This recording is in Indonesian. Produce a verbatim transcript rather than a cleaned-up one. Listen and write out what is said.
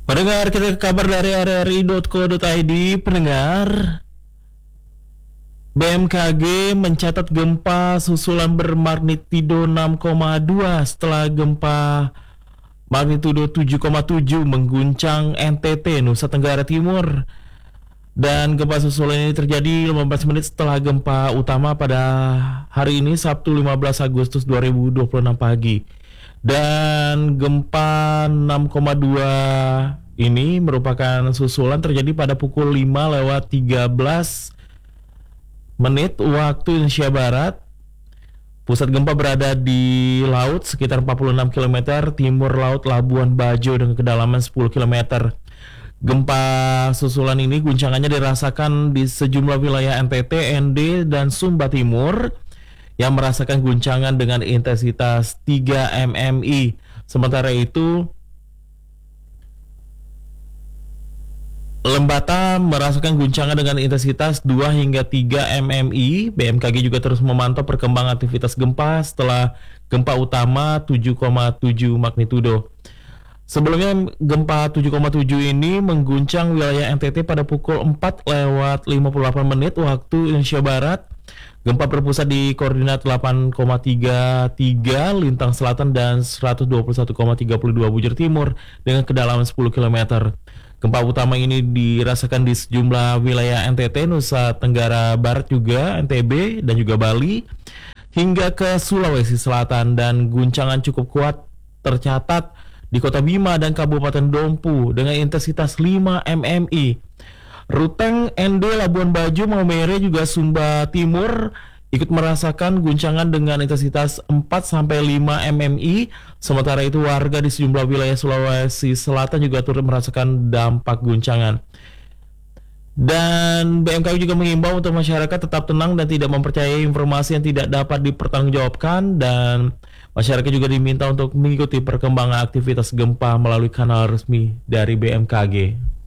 Pendengar, kita ke kabar dari r r i titik co titik i d. Pendengar, B M K G mencatat gempa susulan bermagnitudo enam koma dua setelah gempa magnitudo tujuh koma tujuh mengguncang N T T, Nusa Tenggara Timur. Dan gempa susulan ini terjadi lima belas menit setelah gempa utama pada hari ini, Sabtu lima belas Agustus dua ribu dua puluh enam pagi. Dan gempa enam koma dua ini merupakan susulan terjadi pada pukul lima lewat tiga belas menit waktu Indonesia Barat. Pusat gempa berada di laut sekitar empat puluh enam kilometer timur laut Labuan Bajo dengan kedalaman sepuluh kilometer. Gempa susulan ini guncangannya dirasakan di sejumlah wilayah N T T, N D, dan Sumba Timur yang merasakan guncangan dengan intensitas tiga M M I. Sementara itu, Lembata merasakan guncangan dengan intensitas dua hingga tiga M M I. B M K G juga terus memantau perkembangan aktivitas gempa setelah gempa utama tujuh koma tujuh magnitudo. Sebelumnya gempa tujuh koma tujuh ini mengguncang wilayah N T T pada pukul empat lewat lima puluh delapan menit waktu Indonesia Barat. Gempa berpusat di koordinat delapan koma tiga tiga Lintang Selatan dan seratus dua puluh satu koma tiga dua Bujur Timur dengan kedalaman sepuluh kilometer. Gempa utama ini dirasakan di sejumlah wilayah N T T, Nusa Tenggara Barat juga, N T B, dan juga Bali, hingga ke Sulawesi Selatan. Dan guncangan cukup kuat tercatat di Kota Bima dan Kabupaten Dompu dengan intensitas lima M M I. Ruteng, N D, Labuan Bajo, Maumere, juga Sumba Timur ikut merasakan guncangan dengan intensitas empat sampai lima M M I. Sementara itu warga di sejumlah wilayah Sulawesi Selatan juga turut merasakan dampak guncangan. Dan B M K G juga mengimbau untuk masyarakat tetap tenang dan tidak mempercayai informasi yang tidak dapat dipertanggungjawabkan, dan masyarakat juga diminta untuk mengikuti perkembangan aktivitas gempa melalui kanal resmi dari B M K G.